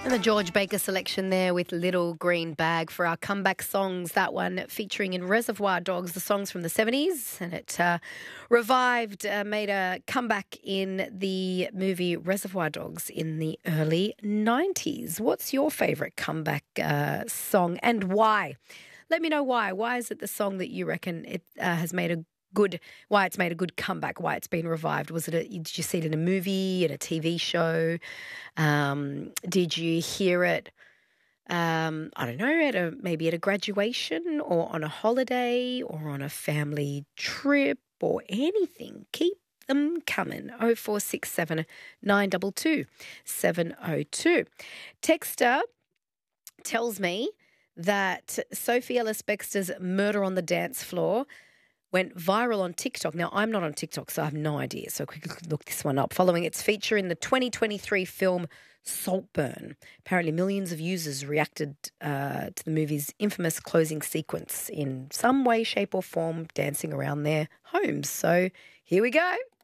And the George Baker selection there with Little Green Bag for our comeback songs. That one featuring in Reservoir Dogs, the songs from the 70s. And it revived, made a comeback in the movie Reservoir Dogs in the early 90s. What's your favourite comeback song and why? Let me know why. Why is it the song that you reckon it has made a good, why it's made a good comeback, why it's been revived? Was it did you see it in a movie, in a TV show? Did you hear it, I don't know, maybe at a graduation or on a holiday or on a family trip or anything? Keep them coming. 0467 922 702. Texter tells me that Sophie Ellis-Bextor's Murder on the Dance Floor went viral on TikTok. Now, I'm not on TikTok, so I have no idea. So quickly look this one up. Following its feature in the 2023 film Saltburn, apparently millions of users reacted to the movie's infamous closing sequence in some way, shape or form, dancing around their homes. So here we go.